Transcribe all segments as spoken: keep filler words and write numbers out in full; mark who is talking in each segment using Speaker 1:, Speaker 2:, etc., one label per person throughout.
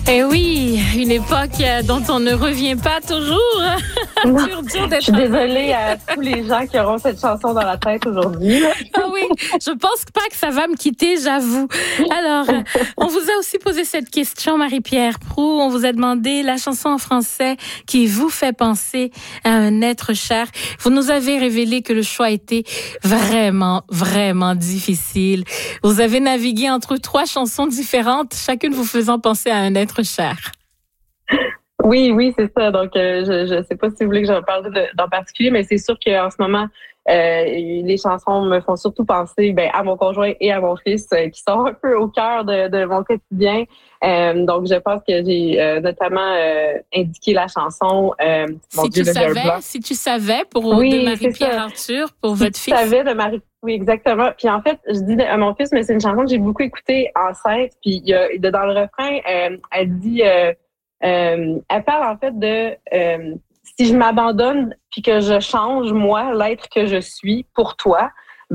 Speaker 1: Eh oui, une époque dont on ne revient pas toujours.
Speaker 2: dur, dur d'être. Je suis désolée à tous les gens qui auront cette chanson dans la tête aujourd'hui.
Speaker 1: Ah oui, je pense pas que ça va me quitter, j'avoue. Alors, on vous a aussi posé cette question, Marie-Pierre Proulx. On vous a demandé la chanson en français qui vous fait penser à un être cher. Vous nous avez révélé que le choix était vraiment, vraiment difficile. Vous avez navigué entre trois chansons différentes, chacune vous faisant penser à un être cher.
Speaker 2: Oui, oui, c'est ça. Donc, euh, je ne sais pas si vous voulez que j'en parle de, d'en particulier, mais c'est sûr qu'en ce moment, euh, les chansons me font surtout penser ben, à mon conjoint et à mon fils, euh, qui sont un peu au cœur de, de mon quotidien. Euh, donc, je pense que j'ai euh, notamment euh, indiqué la chanson. Euh, mon
Speaker 1: si,
Speaker 2: Dieu,
Speaker 1: tu savais, si tu savais, pour oui, de Marie-Pierre Arthur, pour si votre
Speaker 2: tu
Speaker 1: fils.
Speaker 2: Tu savais de Marie. Oui, exactement. Puis en fait, je dis à mon fils, mais c'est une chanson que j'ai beaucoup écoutée enceinte. Puis il y a, dans le refrain, euh, elle dit. Euh, Euh, elle parle en fait de euh, si je m'abandonne puis que je change moi l'être que je suis pour toi,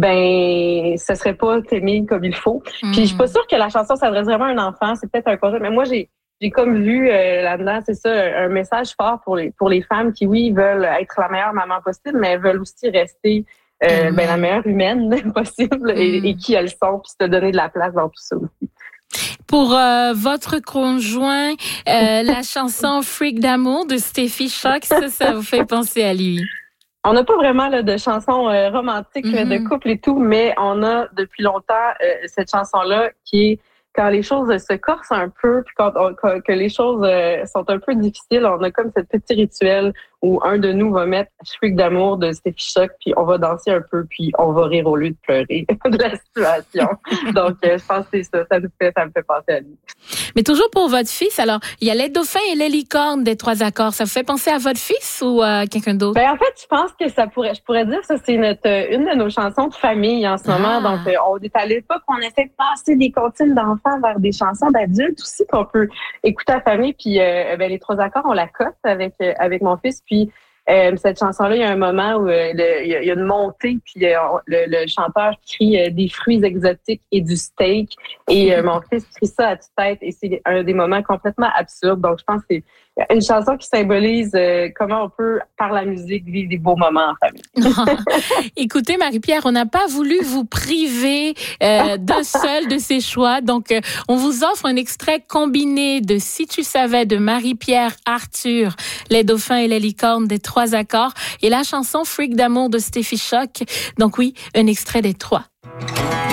Speaker 2: ben ce serait pas t'aimer comme il faut. Mm. Puis je suis pas sûre que la chanson s'adresse vraiment à un enfant, c'est peut-être un projet, mais moi j'ai j'ai comme vu euh, là-dedans, c'est ça, un message fort pour les pour les femmes qui oui veulent être la meilleure maman possible, mais veulent aussi rester euh, mm. ben la meilleure humaine possible mm. et, et qui elles sont, puis se donner de la place dans tout ça aussi.
Speaker 1: Pour euh, votre conjoint, euh, la chanson Freak d'amour de Steffi Shock, ça, ça vous fait penser à lui?
Speaker 2: On n'a pas vraiment là, de chansons euh, romantiques, mm-hmm. de couple et tout, mais on a depuis longtemps euh, cette chanson-là qui est quand les choses se corsent un peu, puis quand, on, quand que les choses euh, sont un peu difficiles, on a comme ce petit rituel où un de nous va mettre Freak d'amour de Steffi Shock, puis on va danser un peu, puis on va rire au lieu de pleurer de la situation. Donc, euh, je pense que c'est ça, ça, nous fait, ça me fait penser à lui.
Speaker 1: Mais toujours pour votre fils, alors, il y a les dauphins et les licornes des trois accords. Ça vous fait penser à votre fils ou à quelqu'un d'autre?
Speaker 2: Ben, en fait, je pense que ça pourrait, je pourrais dire que ça, c'est notre, une de nos chansons de famille en ce ah. moment. Donc, euh, on est à l'époque, on essaie de passer des comptines d'enfants vers des chansons d'adultes aussi qu'on peut écouter à la famille. Puis, euh, ben, les trois accords, on la cote avec, euh, avec mon fils. Puis, euh, cette chanson-là, il y a un moment où euh, le, il, y a, il y a une montée, puis euh, le, le chanteur crie euh, des fruits exotiques et du steak. Et euh, mon fils crie ça à toute tête. Et c'est un des moments complètement absurdes. Donc, je pense que c'est une chanson qui symbolise euh, comment on peut, par la musique, vivre des beaux moments en famille.
Speaker 1: Écoutez, Marie-Pierre, on n'a pas voulu vous priver euh, d'un seul de ces choix. Donc, euh, on vous offre un extrait combiné de Si tu savais de Marie-Pierre Arthur, Les dauphins et les licornes des trois accords, et la chanson Freak d'amour de Steffi Shock. Donc oui, un extrait des trois.